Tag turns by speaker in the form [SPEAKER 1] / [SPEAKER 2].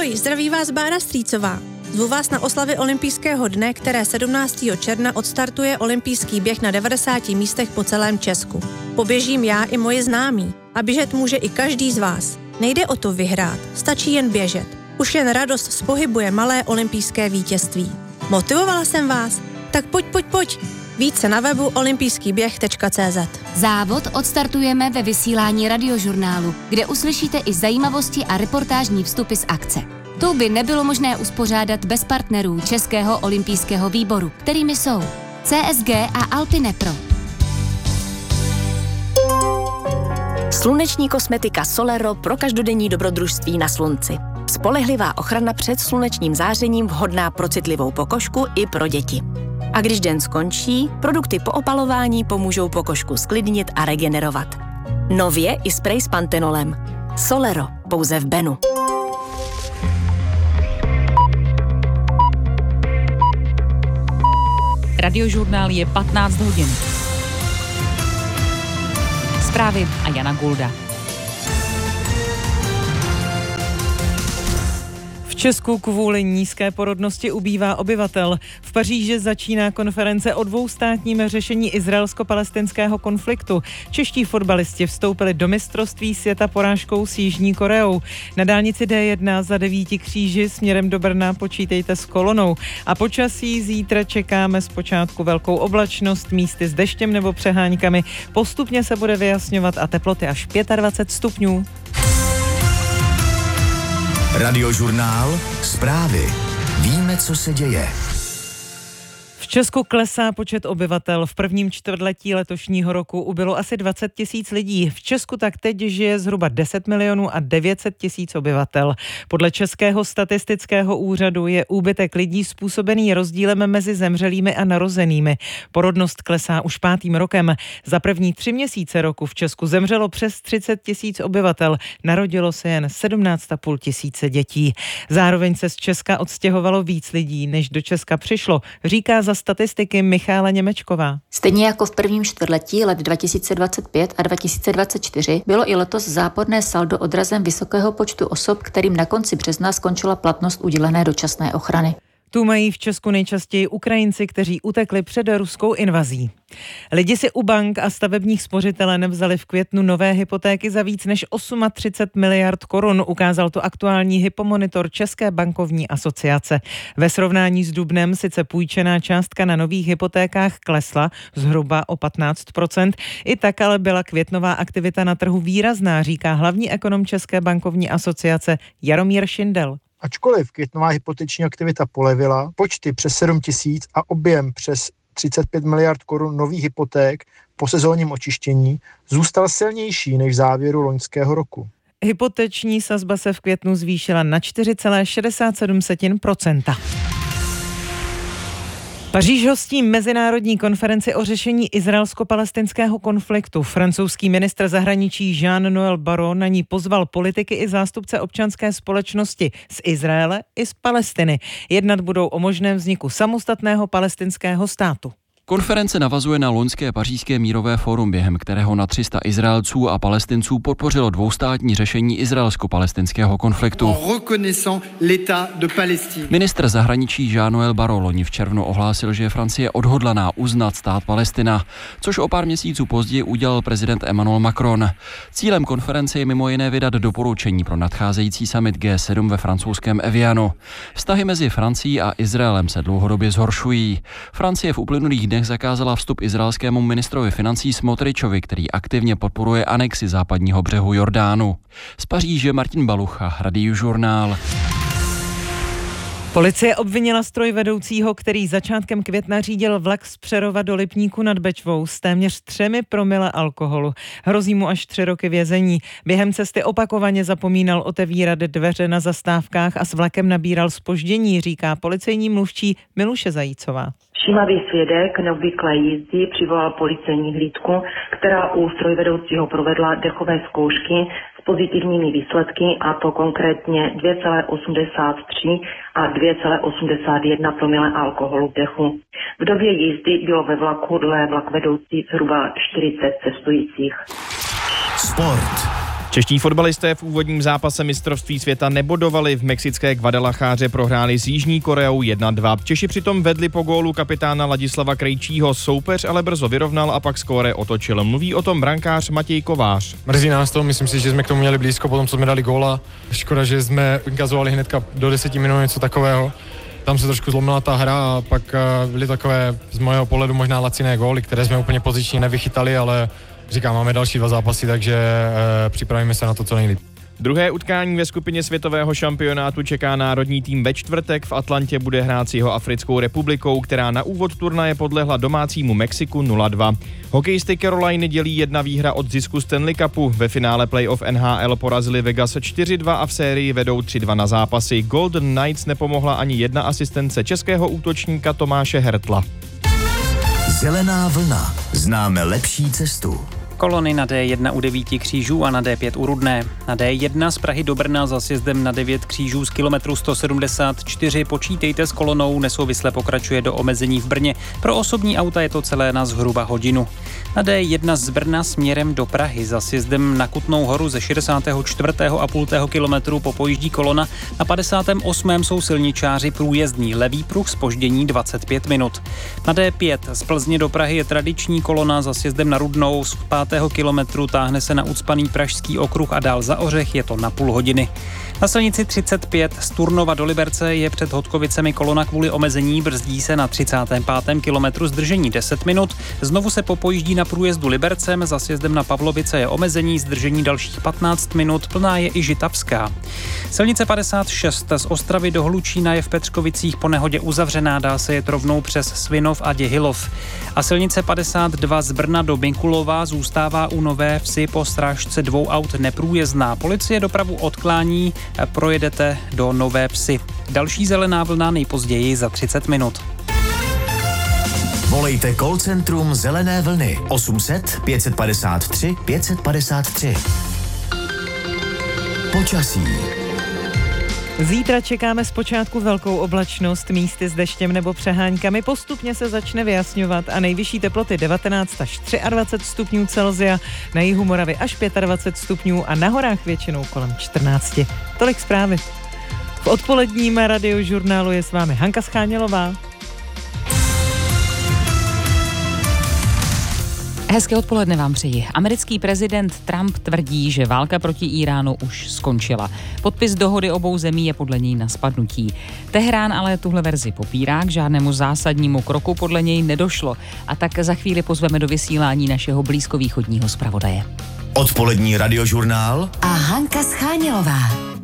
[SPEAKER 1] Ahoj, zdraví vás Bára Strýcová. Zvu vás na oslavy olympijského dne, které 17. června odstartuje olympijský běh na 90 místech po celém Česku. Poběžím já i moji známí. A běžet může i každý z vás. Nejde o to vyhrát, stačí jen běžet. Už jen radost z pohybu je malé olympijské vítězství. Motivovala jsem vás? Tak pojď. Více na webu olympijskýběh.cz.
[SPEAKER 2] Závod odstartujeme ve vysílání Radiožurnálu, kde uslyšíte i zajímavosti a reportážní vstupy z akce. Tu by nebylo možné uspořádat bez partnerů Českého olympijského výboru, kterými jsou CSG a Alpinepro.
[SPEAKER 3] Sluneční kosmetika Solero pro každodenní dobrodružství na slunci. Spolehlivá ochrana před slunečním zářením, vhodná pro citlivou pokožku i pro děti. A když den skončí, produkty po opalování pomůžou pokožku zklidnit a regenerovat. Nově i sprej s pantenolem. Solero, pouze v Benu.
[SPEAKER 4] Radiožurnál je 15 hodin. Zprávy a Jana Gulda. V Česku kvůli nízké porodnosti ubývá obyvatel. V Paříži začíná konference o dvoustátním řešení izraelsko-palestinského konfliktu. Čeští fotbalisti vstoupili do mistrovství světa porážkou s Jižní Koreou. Na dálnici D1 za 9 kříži směrem do Brna počítejte s kolonou. A počasí zítra čekáme zpočátku velkou oblačnost, místy s deštěm nebo přeháňkami. Postupně se bude vyjasňovat a teploty až 25 stupňů.
[SPEAKER 5] Radiožurnál, zprávy. Víme, co se děje.
[SPEAKER 4] V Česku klesá počet obyvatel. V prvním čtvrtletí letošního roku ubylo asi 20 000 lidí. V Česku tak teď žije zhruba 10 milionů a 900 000 obyvatel. Podle Českého statistického úřadu je úbytek lidí způsobený rozdílem mezi zemřelými a narozenými. Porodnost klesá už 5. rokem. Za první 3 měsíce roku v Česku zemřelo přes 30 000 obyvatel. Narodilo se jen 17 500 dětí. Zároveň se z Česka odstěhovalo víc lidí, než do Česka přišlo, říká za statistiky Michála Němečková.
[SPEAKER 6] Stejně jako v prvním čtvrtletí let 2025 a 2024 bylo i letos záporné saldo odrazem vysokého počtu osob, kterým na konci března skončila platnost udělené dočasné ochrany.
[SPEAKER 4] Tu mají v Česku nejčastěji Ukrajinci, kteří utekli před ruskou invazí. Lidi si u bank a stavebních spořitelen vzali v květnu nové hypotéky za víc než 38 miliard korun, ukázal to aktuální hypomonitor České bankovní asociace. Ve srovnání s dubnem sice půjčená částka na nových hypotékách klesla zhruba o 15%, i tak ale byla květnová aktivita na trhu výrazná, říká hlavní ekonom České bankovní asociace Jaromír Šindel.
[SPEAKER 7] Ačkoliv květnová hypoteční aktivita polevila, počty přes 7 000 a objem přes 35 miliard korun nových hypoték po sezónním očištění zůstal silnější než v závěru loňského roku.
[SPEAKER 4] Hypoteční sazba se v květnu zvýšila na 4,67%. Paříž hostí mezinárodní konferenci o řešení izraelsko-palestinského konfliktu. Francouzský ministr zahraničí Jean-Noël Barrot na ní pozval politiky i zástupce občanské společnosti z Izraele i z Palestiny. Jednat budou o možném vzniku samostatného palestinského státu.
[SPEAKER 8] Konference navazuje na loňské pařížské mírové fórum, během kterého na 300 Izraelců a Palestinců podpořilo dvoustátní řešení izraelsko-palestinského konfliktu. Ministr zahraničí Jean-Noël Barrot loni v červnu ohlásil, že je Francie odhodlaná uznat stát Palestina, což o pár měsíců později udělal prezident Emmanuel Macron. Cílem konference je mimo jiné vydat doporučení pro nadcházející summit G7 ve francouzském Evianu. Vztahy mezi Francií a Izraelem se dlouhodobě zhoršují. Francie v uplynulých dnech zakázala vstup izraelskému ministrovi financí Smotričovi, který aktivně podporuje anexi západního břehu Jordánu. Z Paříže Martin Balucha, Radiožurnál.
[SPEAKER 4] Policie obvinila strojvedoucího, který začátkem května řídil vlak z Přerova do Lipníku nad Bečvou s téměř 3 promile alkoholu. Hrozí mu až 3 roky vězení. Během cesty opakovaně zapomínal otevírat dveře na zastávkách a s vlakem nabíral zpoždění, říká policejní mluvčí Miluše Zajícová.
[SPEAKER 9] Všímavý svědek neobvyklé jízdy přivolal policejní hlídku, která u strojvedoucího provedla dechové zkoušky s pozitivními výsledky, a to konkrétně 2,83 a 2,81 promile alkoholu v dechu. V době jízdy bylo ve vlaku dle vlakvedoucí zhruba 40 cestujících.
[SPEAKER 5] Sport.
[SPEAKER 10] Čeští fotbalisté v úvodním zápase mistrovství světa nebodovali. V mexické Guadalajáře prohráli s Jižní Koreou 1-2. Češi přitom vedli po gólu kapitána Ladislava Krejčího. Soupeř ale brzo vyrovnal a pak skóre otočil. Mluví o tom brankář Matěj Kovář.
[SPEAKER 11] Mrzí nás to, myslím si, že jsme k tomu měli blízko po tom, co jsme dali góla. Škoda, že jsme inkazovali hnedka do 10 minut něco takového. Tam se trošku zlomila ta hra a pak byly takové z mého pohledu možná laciné góly, které jsme úplně pozičně nevychytali, ale říkám, máme další 2 zápasy, takže připravíme se na to co nejlíp.
[SPEAKER 10] Druhé utkání ve skupině světového šampionátu čeká národní tým ve čtvrtek. V Atlantě bude hrát s Jihoafrickou republikou, která na úvod turnaje podlehla domácímu Mexiku 0-2. Hokejisty Caroliny dělí 1 výhra od zisku Stanley Cupu. Ve finále playoff NHL porazili Vegas 4-2 a v sérii vedou 3-2 na zápasy. Golden Knights nepomohla ani 1 asistence českého útočníka Tomáše Hertla.
[SPEAKER 5] Zelená vlna. Známe lepší cestu.
[SPEAKER 12] Kolony na D1 u 9 křížů a na D5 u Rudné. Na D1 z Prahy do Brna za sjezdem na 9 křížů z kilometru 174 počítejte s kolonou, nesouvisle pokračuje do omezení v Brně. Pro osobní auta je to celé na zhruba hodinu. Na D1 z Brna směrem do Prahy za sjezdem na Kutnou Horu ze 64,5 kilometru popojíždí kolona. Na 58. jsou silničáři průjezdní, levý pruh zpoždění 25 minut. Na D5 z Plzně do Prahy je tradiční kolona za sjezdem na Rudnou z 5. kilometru, táhne se na ucpaný Pražský okruh a dál za Ořech, je to na půl hodiny. Na silnici 35 z Turnova do Liberce je před Hodkovicemi kolona kvůli omezení, brzdí se na 35. kilometru, zdržení 10 minut. Znovu se popojíždí na průjezdu Libercem, za sjezdem na Pavlovice je omezení, zdržení dalších 15 minut, plná je i Žitavská. Silnice 56 z Ostravy do Hlučína je v Petřkovicích po nehodě uzavřená, dá se jet rovnou přes Svinov a Děhilov. A silnice 52 z Brna do Binkulova zůstává u Nové Vsi po srážce 2 aut neprůjezdná. Policie dopravu odklání, projedete do Nové Vsi. Další zelená vlna nejpozději za 30 minut.
[SPEAKER 5] Volejte call centrum Zelené vlny 800 553 553. Počasí.
[SPEAKER 4] Zítra čekáme zpočátku velkou oblačnost, místy s deštěm nebo přeháňkami, postupně se začne vyjasňovat a nejvyšší teploty 19 až 23 stupňů Celsia, na jihu Moravy až 25 stupňů a na horách většinou kolem 14. Tolik zprávy. V odpoledním radiožurnálu je s vámi Hanka Schánělová.
[SPEAKER 13] Hezké odpoledne vám přeji. Americký prezident Trump tvrdí, že válka proti Íránu už skončila. Podpis dohody obou zemí je podle něj na spadnutí. Teherán ale tuhle verzi popírá, k žádnému zásadnímu kroku podle něj nedošlo. A tak za chvíli pozveme do vysílání našeho blízkovýchodního zpravodaje.
[SPEAKER 5] Odpolední radiožurnál
[SPEAKER 3] a Hanka Schánělová.